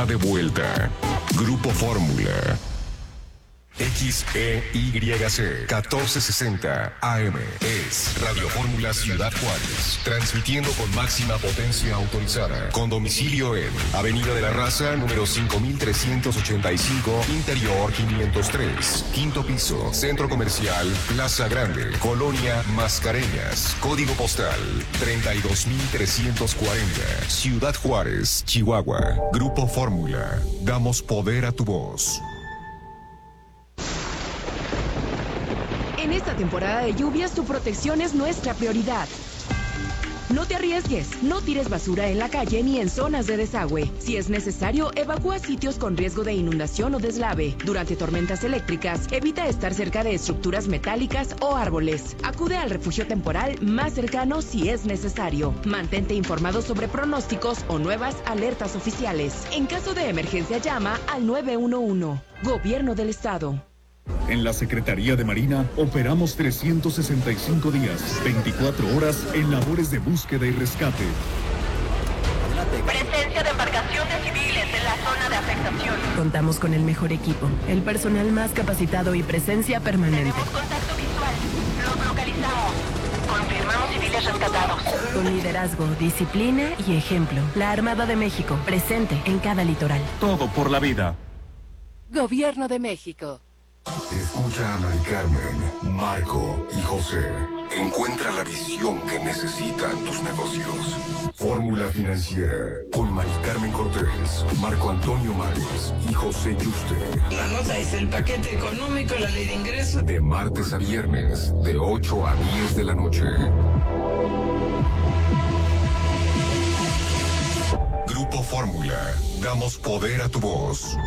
está de vuelta. Grupo Fórmula. XEYC 1460 AM es Radio Fórmula Ciudad Juárez, transmitiendo con máxima potencia autorizada, con domicilio en Avenida de la Raza, número 5385, Interior 503, quinto piso, Centro Comercial Plaza Grande, Colonia Mascareñas, código postal 32340, Ciudad Juárez, Chihuahua. Grupo Fórmula, damos poder a tu voz. En esta temporada de lluvias, tu protección es nuestra prioridad. No te arriesgues, no tires basura en la calle ni en zonas de desagüe. Si es necesario, evacúa sitios con riesgo de inundación o deslave. Durante tormentas eléctricas, evita estar cerca de estructuras metálicas o árboles. Acude al refugio temporal más cercano si es necesario. Mantente informado sobre pronósticos o nuevas alertas oficiales. En caso de emergencia, llama al 911. Gobierno del Estado. En la Secretaría de Marina operamos 365 días, 24 horas en labores de búsqueda y rescate. Presencia de embarcaciones civiles en la zona de afectación. Contamos con el mejor equipo, el personal más capacitado y presencia permanente. Tenemos contacto visual. Los localizamos. Confirmamos civiles rescatados. Con liderazgo, disciplina y ejemplo. La Armada de México, presente en cada litoral. Todo por la vida. Gobierno de México. Escucha a Mari Carmen, Marco y José. Encuentra la visión que necesitan tus negocios. Fórmula Financiera con Mari Carmen Cortés, Marco Antonio Mares y José Yuste. La nota es el paquete económico, la ley de ingresos. De martes a viernes, de 8 a 10 de la noche. Grupo Fórmula. Damos poder a tu voz.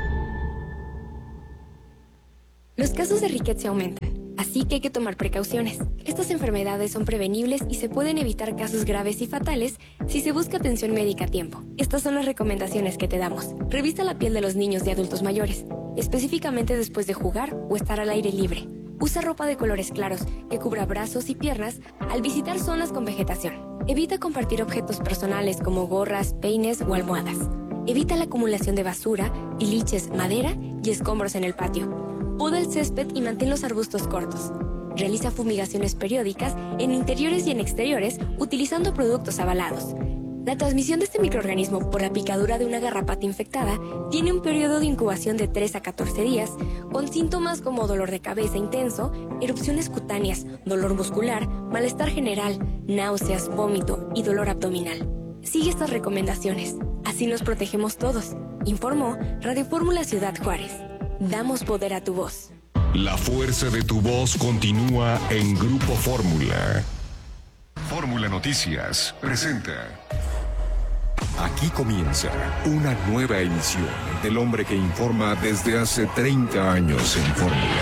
Los casos de riqueza aumentan, así que hay que tomar precauciones. Estas enfermedades son prevenibles y se pueden evitar casos graves y fatales si se busca atención médica a tiempo. Estas son las recomendaciones que te damos. Revisa la piel de los niños y adultos mayores, específicamente después de jugar o estar al aire libre. Usa ropa de colores claros que cubra brazos y piernas al visitar zonas con vegetación. Evita compartir objetos personales como gorras, peines o almohadas. Evita la acumulación de basura, tiliches, madera y escombros en el patio. Poda el césped y mantén los arbustos cortos. Realiza fumigaciones periódicas en interiores y en exteriores utilizando productos avalados. La transmisión de este microorganismo por la picadura de una garrapata infectada tiene un periodo de incubación de 3 a 14 días, con síntomas como dolor de cabeza intenso, erupciones cutáneas, dolor muscular, malestar general, náuseas, vómito y dolor abdominal. Sigue estas recomendaciones. Así nos protegemos todos. Informó Radio Fórmula Ciudad Juárez. Damos poder a tu voz. La fuerza de tu voz continúa en Grupo Fórmula. Fórmula Noticias presenta. Aquí comienza una nueva emisión del hombre que informa desde hace 30 años en Fórmula.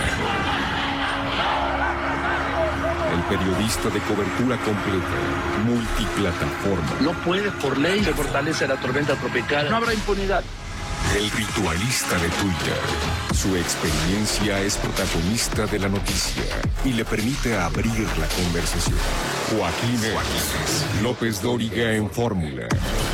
El periodista de cobertura completa, multiplataforma. No puede, por ley, se fortalece la tormenta tropical. No habrá impunidad. El ritualista de Twitter. Su experiencia es protagonista de la noticia y le permite abrir la conversación. Joaquín López Dóriga en Fórmula.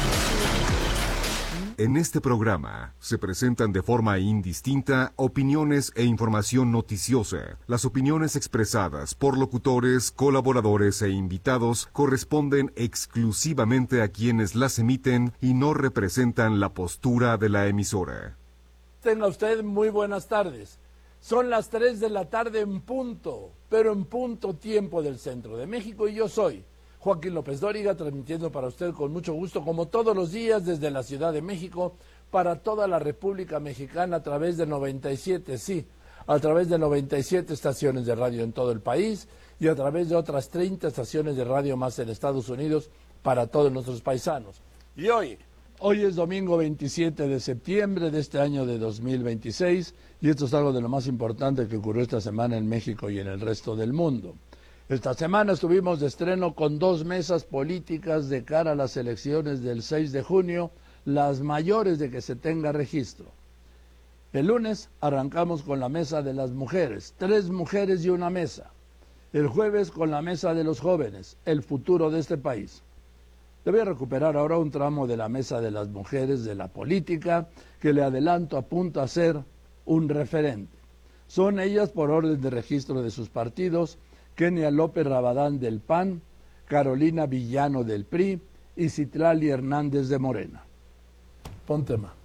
En este programa se presentan de forma indistinta opiniones e información noticiosa. Las opiniones expresadas por locutores, colaboradores e invitados corresponden exclusivamente a quienes las emiten y no representan la postura de la emisora. Tenga usted muy buenas tardes. Son las 3 de la tarde en punto, pero en punto tiempo del centro de México y yo soy Joaquín López Dóriga, transmitiendo para usted con mucho gusto, como todos los días, desde la Ciudad de México, para toda la República Mexicana a través de 97, sí, a través de 97 estaciones de radio en todo el país y a través de otras 30 estaciones de radio más en Estados Unidos para todos nuestros paisanos. Y hoy es domingo 27 de septiembre de este año de 2026 y esto es algo de lo más importante que ocurrió esta semana en México y en el resto del mundo. Esta semana estuvimos de estreno con 2 mesas políticas de cara a las elecciones del 6 de junio, las mayores de que se tenga registro. El lunes arrancamos con la mesa de las mujeres, 3 mujeres y una mesa. El jueves con la mesa de los jóvenes, el futuro de este país. Le voy a recuperar ahora un tramo de la mesa de las mujeres de la política que le adelanto apunta a ser un referente. Son ellas, por orden de registro de sus partidos, Kenia López Rabadán del PAN, Carolina Villano del PRI y Citlali Hernández de Morena. Pon tema.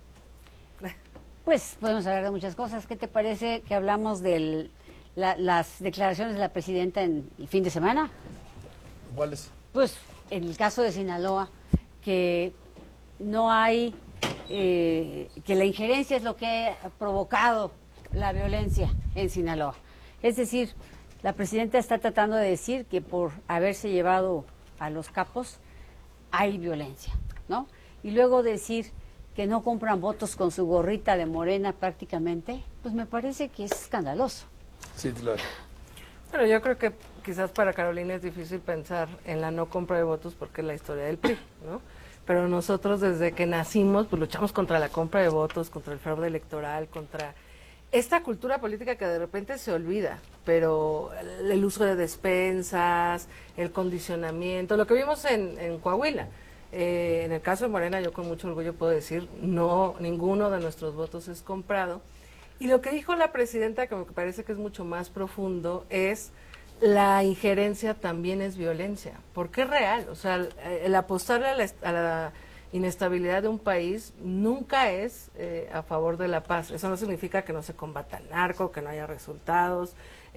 Pues podemos hablar de muchas cosas. ¿Qué te parece que hablamos de las declaraciones de la presidenta en el fin de semana? ¿Cuáles? Pues en el caso de Sinaloa, que no hay, que la injerencia es lo que ha provocado la violencia en Sinaloa. Es decir, la presidenta está tratando de decir que por haberse llevado a los capos hay violencia, ¿no? Y luego decir que no compran votos con su gorrita de Morena prácticamente, pues me parece que es escandaloso. Sí, claro. Pero yo creo que quizás para Carolina es difícil pensar en la no compra de votos porque es la historia del PRI, ¿no? Pero nosotros desde que nacimos pues luchamos contra la compra de votos, contra el fraude electoral, contra esta cultura política que de repente se olvida, pero el uso de despensas, el condicionamiento, lo que vimos en Coahuila. En el caso de Morena, yo con mucho orgullo puedo decir, no, ninguno de nuestros votos es comprado. Y lo que dijo la presidenta, que me parece que es mucho más profundo, es la injerencia también es violencia, porque es real. O sea, el apostarle a la inestabilidad de un país nunca es a favor de la paz. Eso no significa que no se combata el narco, que no haya resultados,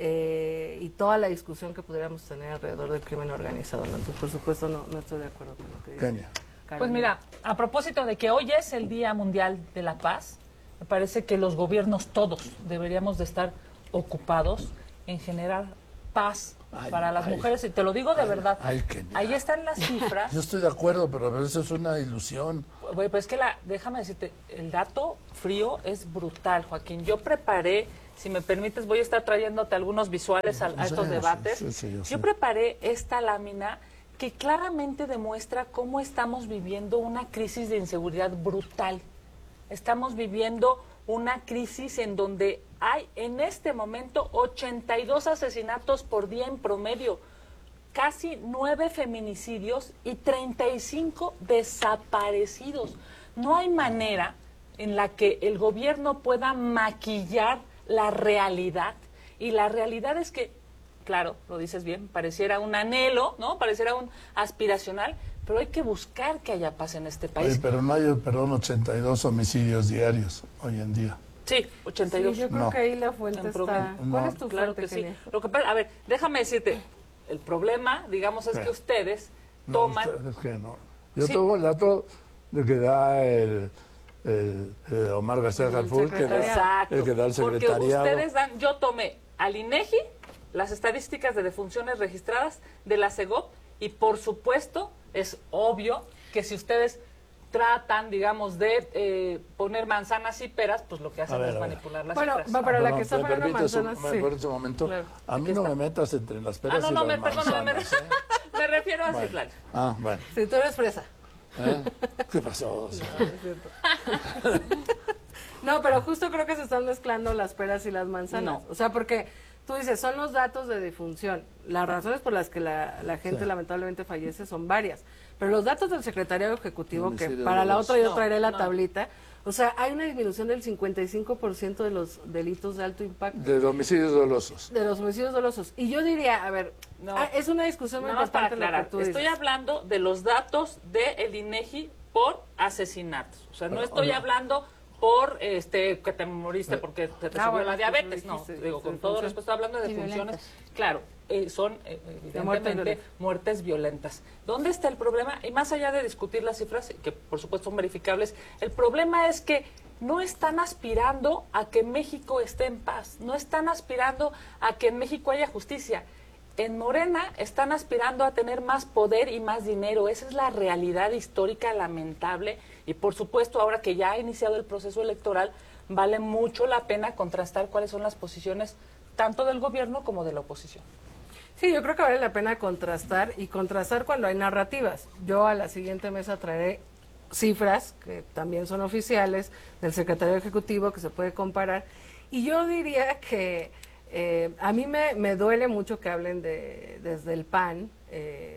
y toda la discusión que pudiéramos tener alrededor del crimen organizado, ¿no? Entonces, por supuesto, no estoy de acuerdo con lo que dice. Kenia. Pues mira, a propósito de que hoy es el Día Mundial de la Paz, me parece que los gobiernos todos deberíamos de estar ocupados en generar paz para las mujeres, y te lo digo de verdad. Ahí están las cifras. Yo estoy de acuerdo, pero eso es una ilusión. Pues es que déjame decirte, el dato frío es brutal, Joaquín. Yo preparé, si me permites, voy a estar trayéndote algunos visuales a estos debates. Yo preparé esta lámina que claramente demuestra cómo estamos viviendo una crisis de inseguridad brutal. Estamos viviendo una crisis en donde hay en este momento 82 asesinatos por día en promedio, casi 9 feminicidios y 35 desaparecidos. No hay manera en la que el gobierno pueda maquillar la realidad, y la realidad es que, claro, lo dices bien, pareciera un anhelo, ¿no? Pareciera un aspiracional, pero hay que buscar que haya paz en este país. Oye, pero no hay, 82 homicidios diarios hoy en día. Sí, 82. Sí, yo creo que ahí la fuente está. ¿Cuál es tu claro fuente, que sí. Lo que pasa, a ver, déjame decirte, el problema, digamos, es que ustedes toman... Es que no. Yo tengo el dato de que da el Omar García Harfuch, que da el secretariado. Porque ustedes dan, yo tomé al INEGI las estadísticas de defunciones registradas de la CEGOP, y por supuesto es obvio que si ustedes tratan, digamos, de poner manzanas y peras, pues lo que hacen es manipular las cifras. Bueno, pero la que está poniendo manzanas, sí. Por ese momento, claro. A mí no me metas entre las peras y las manzanas. Perdóname, me refiero a Citlali. Ah, bueno. Si tú eres fresa. ¿Qué pasó? No, pero justo creo que se están mezclando las peras y las manzanas. O sea, porque tú dices, son los datos de defunción. Las razones por las que la gente lamentablemente fallece son varias. Pero los datos del Secretariado Ejecutivo, que para la otra yo traeré la tablita, o sea, hay una disminución del 55% de los delitos de alto impacto. De homicidios dolosos. De los homicidios dolosos. Y yo diría, a ver, es una discusión muy importante. Para aclarar, estoy hablando de los datos del INEGI por asesinatos. O sea, no estoy hablando por que te moriste porque te subió la diabetes. No, digo, con todo respeto, estoy hablando de defunciones. Claro, son evidentemente muertes violentas. ¿Dónde está el problema? Y más allá de discutir las cifras, que por supuesto son verificables, el problema es que no están aspirando a que México esté en paz, no están aspirando a que en México haya justicia. En Morena están aspirando a tener más poder y más dinero. Esa es la realidad histórica lamentable, y por supuesto ahora que ya ha iniciado el proceso electoral vale mucho la pena contrastar cuáles son las posiciones tanto del gobierno como de la oposición. Sí, yo creo que vale la pena contrastar, y contrastar cuando hay narrativas. Yo a la siguiente mesa traeré cifras que también son oficiales del Secretario Ejecutivo, que se puede comparar, y yo diría que a mí me duele mucho que hablen desde el PAN,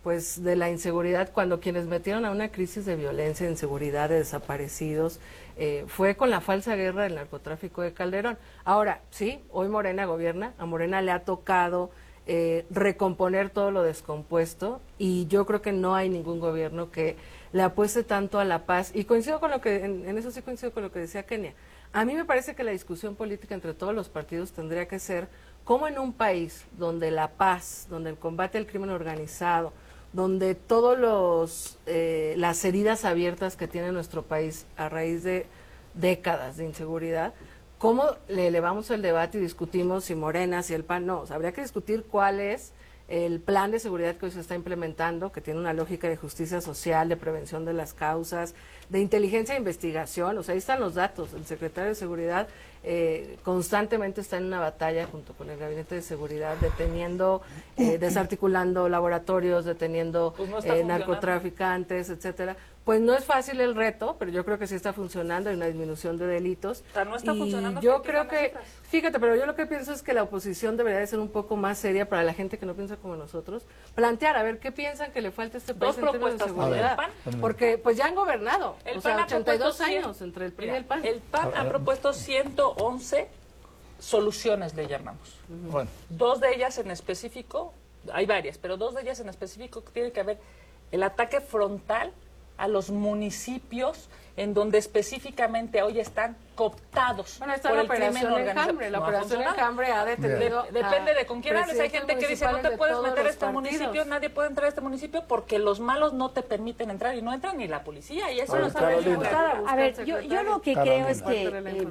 pues de la inseguridad, cuando quienes metieron a una crisis de violencia, inseguridad, de desaparecidos, fue con la falsa guerra del narcotráfico de Calderón. Ahora, sí, hoy Morena gobierna, a Morena le ha tocado recomponer todo lo descompuesto, y yo creo que no hay ningún gobierno que le apueste tanto a la paz, y coincido con lo que, en eso sí coincido con lo que decía Kenia. A mí me parece que la discusión política entre todos los partidos tendría que ser cómo en un país donde la paz, donde el combate al crimen organizado, donde todos las heridas abiertas que tiene nuestro país a raíz de décadas de inseguridad, cómo le elevamos el debate y discutimos si Morena, si el PAN, no, o sea, habría que discutir cuál es el plan de seguridad que hoy se está implementando, que tiene una lógica de justicia social, de prevención de las causas, de inteligencia e investigación. O sea, ahí están los datos. El secretario de Seguridad constantemente está en una batalla junto con el Gabinete de Seguridad, deteniendo, desarticulando laboratorios, deteniendo narcotraficantes, etcétera. Pues no es fácil el reto, pero yo creo que sí está funcionando, hay una disminución de delitos. O sea, no está funcionando. Yo creo que, fíjate, pero yo lo que pienso es que la oposición debería de ser un poco más seria para la gente que no piensa como nosotros, plantear, a ver, ¿qué piensan que le falta a este país en términos de seguridad? Porque pues ya han gobernado, el o sea, PAN 82 años entre el PRI y el PAN. El PAN ha propuesto 111 soluciones, le llamamos. Bueno. Dos de ellas en específico, hay varias, pero dos de ellas en específico tiene que haber el ataque frontal a los municipios en donde específicamente hoy están cooptados por el crimen organizado. La operación Enjambre ha detenido. Depende de con quién hables. Hay gente que dice, no te puedes meter a este municipio, nadie puede entrar a este municipio porque los malos no te permiten entrar, y no entra ni la policía, y eso lo sabe. A ver, yo lo que creo es que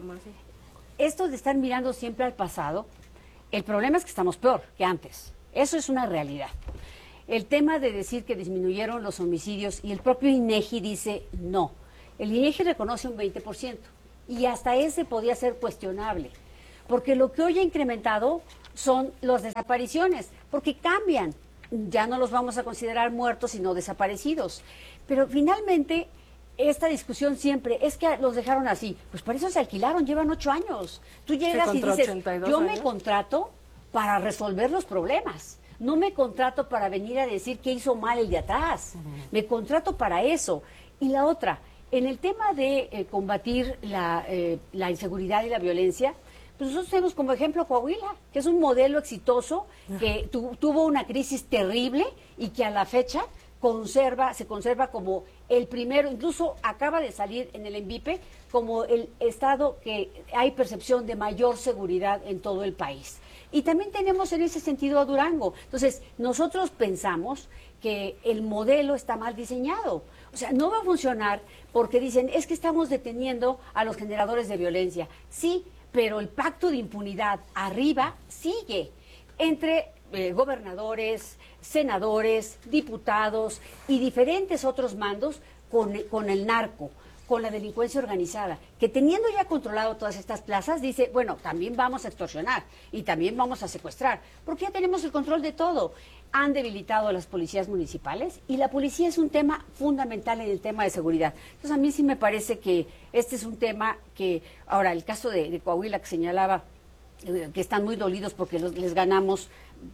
esto de estar mirando siempre al pasado, el problema es que estamos peor que antes. Eso es una realidad. El tema de decir que disminuyeron los homicidios, y el propio INEGI dice no. El INEGI reconoce un 20%, y hasta ese podía ser cuestionable, porque lo que hoy ha incrementado son las desapariciones, porque cambian. Ya no los vamos a considerar muertos, sino desaparecidos. Pero finalmente, esta discusión siempre es que los dejaron así. Pues para eso se alquilaron, llevan 8 años. Tú llegas y dices, yo me contrato para resolver los problemas. No me contrato para venir a decir qué hizo mal el de atrás. Me contrato para eso. Y la otra, en el tema de combatir la inseguridad y la violencia, pues nosotros tenemos como ejemplo Coahuila, que es un modelo exitoso, que tuvo una crisis terrible y que a la fecha se conserva como el primero, incluso acaba de salir en el ENVIPE como el estado que hay percepción de mayor seguridad en todo el país. Y también tenemos en ese sentido a Durango. Entonces, nosotros pensamos que el modelo está mal diseñado. O sea, no va a funcionar porque dicen, es que estamos deteniendo a los generadores de violencia. Sí, pero el pacto de impunidad arriba sigue entre gobernadores, senadores, diputados y diferentes otros mandos con el narco, con la delincuencia organizada, que teniendo ya controlado todas estas plazas, dice, bueno, también vamos a extorsionar y también vamos a secuestrar, porque ya tenemos el control de todo. Han debilitado a las policías municipales y la policía es un tema fundamental en el tema de seguridad. Entonces, a mí sí me parece que este es un tema que, ahora, el caso de Coahuila que señalaba, que están muy dolidos porque les ganamos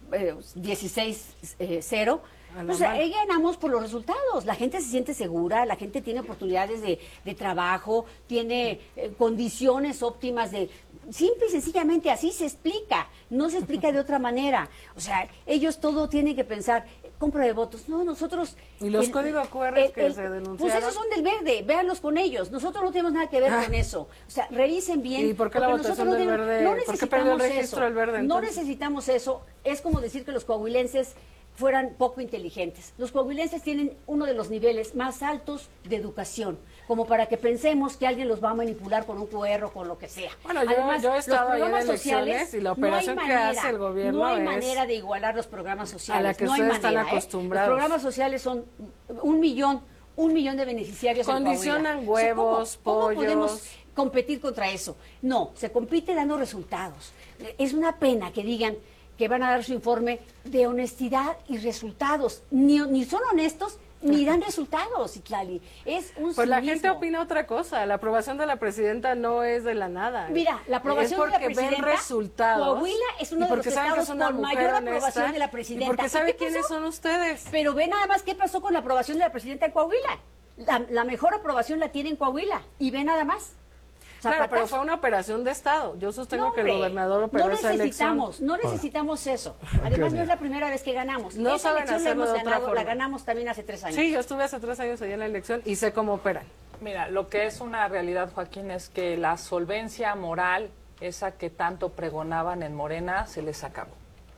16-0, o sea, ganamos por los resultados. La gente se siente segura, la gente tiene oportunidades de trabajo, tiene condiciones óptimas de... Simple y sencillamente así se explica, no se explica de otra manera. O sea, ellos todo tienen que pensar, compra de votos. No, nosotros... ¿Y los códigos QR que se denunciaron? Pues esos son del verde, véanlos con ellos. Nosotros no tenemos nada que ver con eso. O sea, revisen bien. ¿Y por qué la votación del verde? No ¿Por qué perdió el registro del verde? No necesitamos eso. Es como decir que los coahuilenses fueran poco inteligentes. Los coahuilenses tienen uno de los niveles más altos de educación, como para que pensemos que alguien los va a manipular con un QR o con lo que sea. Bueno, yo he estado ahí en elecciones y la operación que hace el gobierno no hay manera de igualar los programas sociales. A la que no ustedes hay manera, están acostumbrados. Los programas sociales son 1 millón de beneficiarios. Condicionan huevos, ¿Cómo pollos. podemos competir contra eso? No, se compite dando resultados. Es una pena que digan que van a dar su informe de honestidad y resultados. Ni son honestos ni dan resultados, Citlali. Es un Pues la cinismo. gente opina otra cosa. La aprobación de la presidenta no es de la nada. Mira, la aprobación de la presidenta, ven resultados. Coahuila es uno de los estados con mayor aprobación de la presidenta. Y porque sabe quiénes son ustedes. Pero ve nada más qué pasó con la aprobación de la presidenta en Coahuila. La mejor aprobación la tiene en Coahuila. Y ve nada más. Claro, pero fue una operación de Estado. Yo sostengo que el gobernador operó esa elección. No necesitamos eso. Además, no es la primera vez que ganamos. No esa saben elección hacerlo de otra forma. La ganamos también hace 3 años. Sí, yo estuve hace 3 años allá en la elección y sé cómo operan. Mira, lo que es una realidad, Joaquín, es que la solvencia moral, esa que tanto pregonaban en Morena, se les acabó.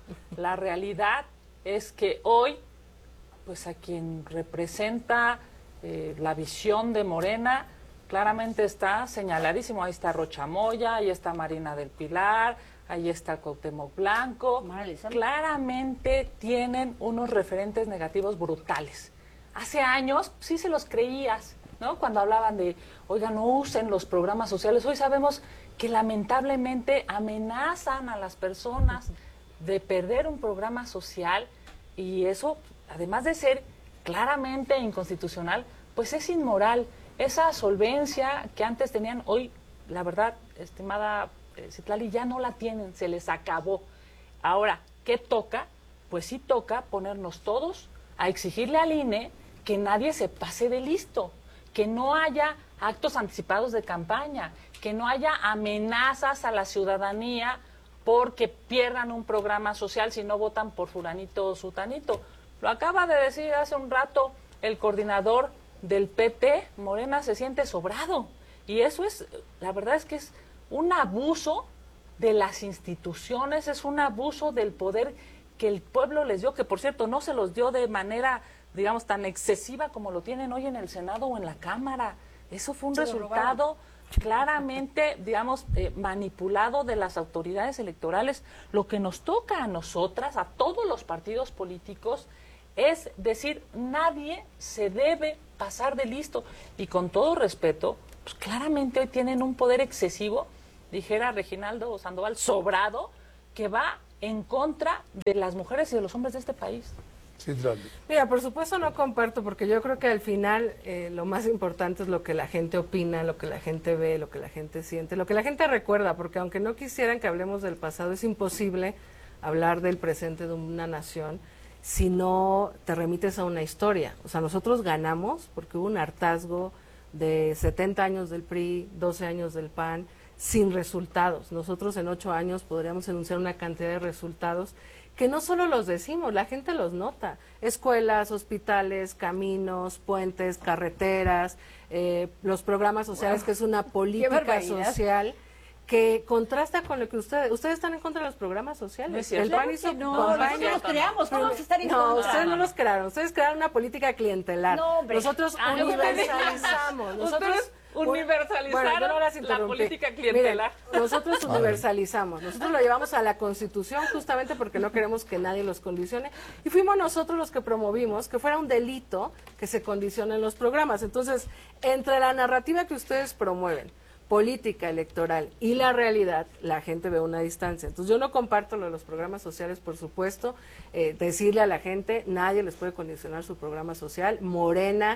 La realidad es que hoy, pues a quien representa la visión de Morena, claramente está señaladísimo. Ahí está Rocha Moya, ahí está Marina del Pilar, ahí está Cuauhtémoc Blanco. Claramente tienen unos referentes negativos brutales. Hace años sí se los creías, ¿no? Cuando hablaban de, oigan, no usen los programas sociales. Hoy sabemos que lamentablemente amenazan a las personas de perder un programa social, y eso, además de ser claramente inconstitucional, pues es inmoral. Esa solvencia que antes tenían, hoy, la verdad, estimada Citlali, ya no la tienen, se les acabó. Ahora, ¿qué toca? Pues sí toca ponernos todos a exigirle al INE que nadie se pase de listo, que no haya actos anticipados de campaña, que no haya amenazas a la ciudadanía porque pierdan un programa social si no votan por fulanito o sutanito. Lo acaba de decir hace un rato el coordinador del PT. Morena se siente sobrado, y eso es, la verdad es que es un abuso de las instituciones, es un abuso del poder que el pueblo les dio, que por cierto no se los dio de manera, digamos, tan excesiva como lo tienen hoy en el Senado o en la Cámara. Eso fue un resultado claramente, digamos, manipulado de las autoridades electorales. Lo que nos toca a nosotras, a todos los partidos políticos, es decir, nadie se debe pasar de listo. Y con todo respeto, pues claramente hoy tienen un poder excesivo, dijera Reginaldo Sandoval, sobrado, que va en contra de las mujeres y de los hombres de este país. Sí, mira, por supuesto no comparto, porque yo creo que al final lo más importante es lo que la gente opina, lo que la gente ve, lo que la gente siente, lo que la gente recuerda, porque aunque no quisieran que hablemos del pasado, es imposible hablar del presente de una nación si no te remites a una historia. O sea, nosotros ganamos porque hubo un hartazgo de 70 años del PRI, 12 años del PAN, sin resultados. Nosotros en 8 años podríamos enunciar una cantidad de resultados que no solo los decimos, la gente los nota. Escuelas, hospitales, caminos, puentes, carreteras, los programas sociales, que es una política social que contrasta con lo que ustedes están en contra de los programas sociales. El PAN hizo campaña. Los creamos, ¿cómo vamos a estar en contra? No, ustedes no los crearon, ustedes crearon una política clientelar. No, hombre. Nosotros universalizamos. Universalizaron la política clientelar. Miren, nosotros universalizamos, nosotros lo llevamos a la Constitución justamente porque no queremos que nadie los condicione, y fuimos nosotros los que promovimos que fuera un delito que se condicionen los programas. Entonces, entre la narrativa que ustedes promueven, política electoral, y la realidad, la gente ve una distancia. Entonces yo no comparto lo de los programas sociales, por supuesto, decirle a la gente, nadie les puede condicionar su programa social. Morena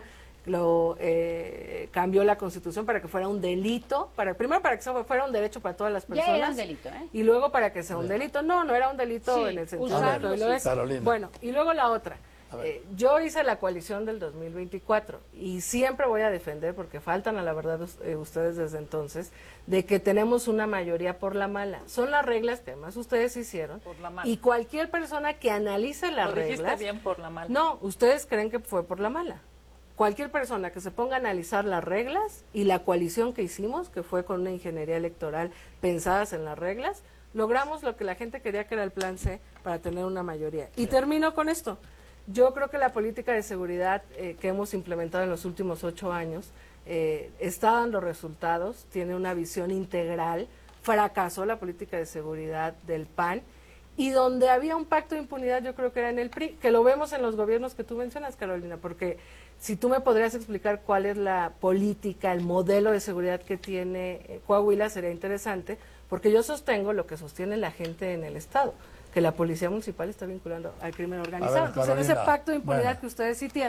cambió la Constitución para que fuera un delito, primero para que fuera un derecho para todas las personas. Ya era un delito, y luego para que sea un delito. No era un delito en el sentido de lo es. Bueno, y luego la otra. Yo hice la coalición del 2024 y siempre voy a defender, porque faltan a la verdad ustedes desde entonces, de que tenemos una mayoría por la mala. Son las reglas que además ustedes hicieron, y cualquier persona que analice las reglas... Lo dijiste bien, por la mala. No, ustedes creen que fue por la mala. Cualquier persona que se ponga a analizar las reglas y la coalición que hicimos, que fue con una ingeniería electoral pensadas en las reglas, logramos lo que la gente quería, que era el plan C, para tener una mayoría. Y termino con esto. Yo creo que la política de seguridad que hemos implementado en los últimos 8 años está dando resultados, tiene una visión integral. Fracasó la política de seguridad del PAN, y donde había un pacto de impunidad yo creo que era en el PRI, que lo vemos en los gobiernos que tú mencionas, Carolina, porque si tú me podrías explicar cuál es la política, el modelo de seguridad que tiene Coahuila, sería interesante, porque yo sostengo lo que sostiene la gente en el Estado, que la policía municipal está vinculando al crimen organizado. Ver, entonces, en ese pacto de impunidad que ustedes sí tienen,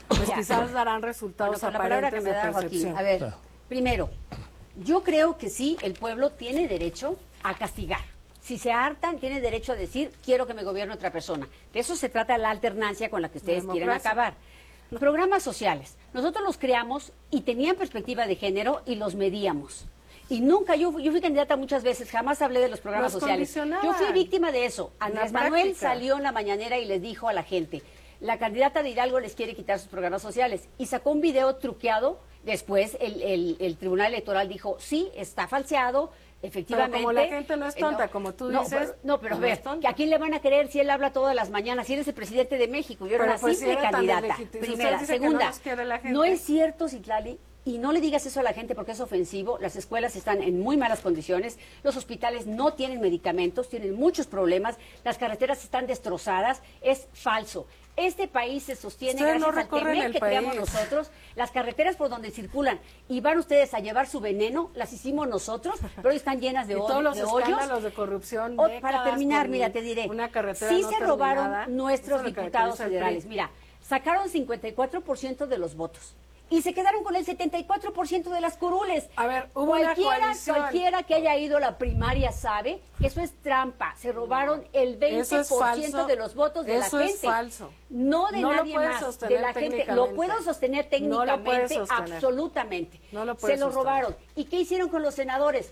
pues quizás darán resultados aparentes que me da de percepción. A ver, primero, yo creo que sí, el pueblo tiene derecho a castigar. Si se hartan, tienen derecho a decir, quiero que me gobierne otra persona. De eso se trata la alternancia con la que ustedes quieren acabar. Los programas sociales, nosotros los creamos y tenían perspectiva de género y los medíamos. Y nunca, yo fui candidata muchas veces, jamás hablé de los programas sociales. Yo fui víctima de eso. Andrés Manuel salió en la mañanera y les dijo a la gente, la candidata de Hidalgo les quiere quitar sus programas sociales. Y sacó un video truqueado. Después el Tribunal Electoral dijo, sí, está falseado, efectivamente. Pero como la gente no es tonta, como tú dices. Pero a ver, ¿a quién le van a creer si él habla todas las mañanas? Si eres el presidente de México, yo era una simple candidata. Primera. Segunda, no es cierto, Citlali, y no le digas eso a la gente porque es ofensivo. Las escuelas están en muy malas condiciones, los hospitales no tienen medicamentos, tienen muchos problemas, las carreteras están destrozadas, es falso. Este país se sostiene gracias al TEMEC que creamos nosotros. Las carreteras por donde circulan y van ustedes a llevar su veneno, las hicimos nosotros, pero hoy están llenas de, todos los escándalos hoyos. De corrupción. Para terminar, mira, te diré, sí se robaron nuestros diputados federales. Mira, sacaron 54% de los votos. Y se quedaron con el 74% de las curules. A ver, hubo cualquiera que haya ido a la primaria sabe que eso es trampa. Se robaron el 20% de los votos de la gente. Eso es falso. No de nadie más, de la gente. Lo puedo sostener técnicamente, absolutamente. Se lo robaron. ¿Y qué hicieron con los senadores?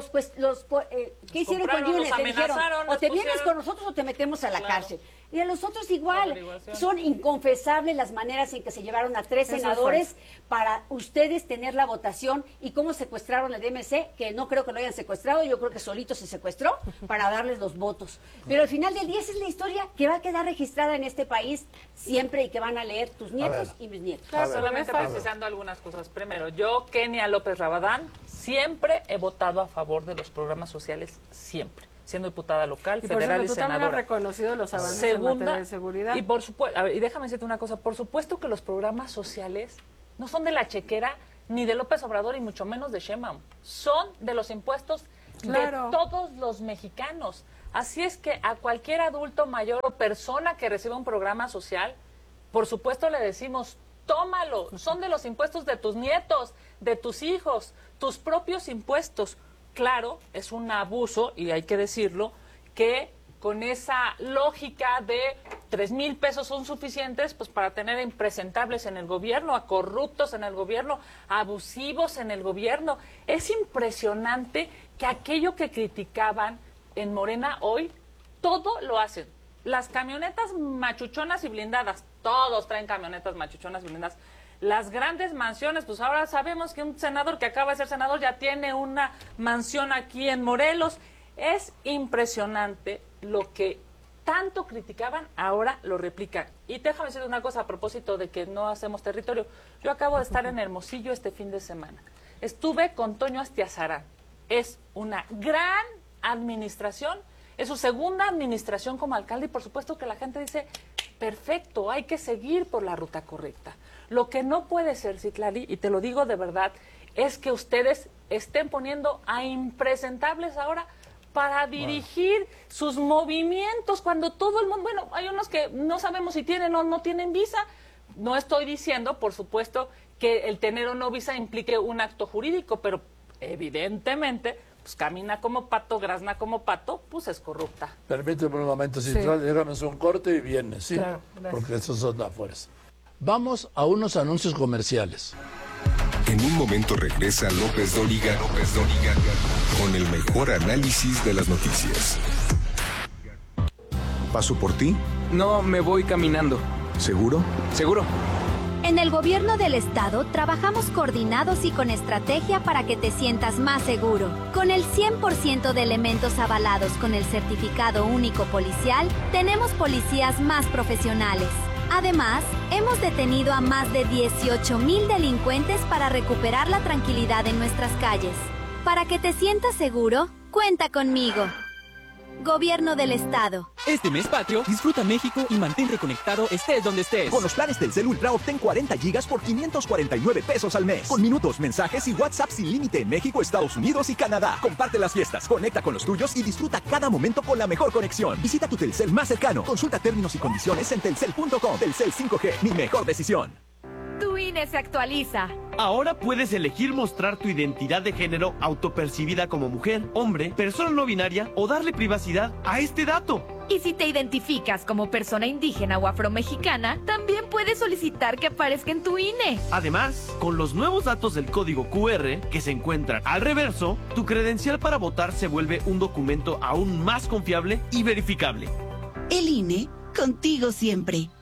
¿Qué hicieron con Yunes? Le dijeron, o te vienes con nosotros o te metemos a la cárcel. Y a los otros igual. Son inconfesables las maneras en que se llevaron a 3 senadores para ustedes tener la votación y cómo secuestraron el DMC, que no creo que lo hayan secuestrado, yo creo que solito se secuestró para darles los votos. Pero al final del día esa es la historia que va a quedar registrada en este país siempre y que van a leer tus nietos y mis nietos. Solamente precisando algunas cosas. Primero, yo, Kenia López Rabadán, siempre he votado a favor de los programas sociales, siempre. Siendo diputada local, federal y senadora. Tú también has reconocido los avances en materia de seguridad. Y por supuesto, y déjame decirte una cosa, por supuesto que los programas sociales no son de la chequera ni de López Obrador y mucho menos de Sheinbaum. Son de los impuestos de todos los mexicanos. Así es que a cualquier adulto mayor o persona que reciba un programa social, por supuesto le decimos, tómalo, son de los impuestos de tus nietos, de tus hijos, tus propios impuestos. Claro, es un abuso, y hay que decirlo, que con esa lógica de 3,000 pesos son suficientes pues para tener a impresentables en el gobierno, a corruptos en el gobierno, a abusivos en el gobierno. Es impresionante que aquello que criticaban en Morena hoy, todo lo hacen. Las camionetas machuchonas y blindadas, todos traen camionetas machuchonas y blindadas. Las grandes mansiones, pues ahora sabemos que un senador que acaba de ser senador ya tiene una mansión aquí en Morelos. Es impresionante lo que tanto criticaban, ahora lo replican. Y déjame decir una cosa a propósito de que no hacemos territorio. Yo acabo de estar en Hermosillo este fin de semana. Estuve con Toño Astiazarán. Es una gran administración, es su segunda administración como alcalde y por supuesto que la gente dice, perfecto, hay que seguir por la ruta correcta. Lo que no puede ser, Citlali, y te lo digo de verdad, es que ustedes estén poniendo a impresentables ahora para dirigir sus movimientos cuando todo el mundo, bueno, hay unos que no sabemos si tienen o no tienen visa. No estoy diciendo, por supuesto, que el tener o no visa implique un acto jurídico, pero evidentemente, pues camina como pato, grazna como pato, pues es corrupta. Permíteme un momento, Citlali, déjame hacer un corte y viene, ¿sí? Claro, porque esos son la fuerza. Vamos a unos anuncios comerciales. En un momento regresa López Dóriga con el mejor análisis de las noticias. ¿Paso por ti? No, me voy caminando. ¿Seguro? Seguro. En el gobierno del estado trabajamos coordinados y con estrategia para que te sientas más seguro. Con el 100% de elementos avalados con el certificado único policial, tenemos policías más profesionales. Además, hemos detenido a más de 18,000 delincuentes para recuperar la tranquilidad en nuestras calles. Para que te sientas seguro, cuenta conmigo. Gobierno del Estado. Este mes patrio, disfruta México y mantén reconectado estés donde estés. Con los planes Telcel Ultra obtén 40 gigas por 549 pesos al mes. Con minutos, mensajes y WhatsApp sin límite en México, Estados Unidos y Canadá. Comparte las fiestas, conecta con los tuyos y disfruta cada momento con la mejor conexión. Visita tu Telcel más cercano. Consulta términos y condiciones en telcel.com. Telcel 5G, mi mejor decisión. INE se actualiza. Ahora puedes elegir mostrar tu identidad de género autopercibida como mujer, hombre, persona no binaria o darle privacidad a este dato. Y si te identificas como persona indígena o afromexicana, también puedes solicitar que aparezca en tu INE. Además, con los nuevos datos del código QR que se encuentran al reverso, tu credencial para votar se vuelve un documento aún más confiable y verificable. El INE, contigo siempre.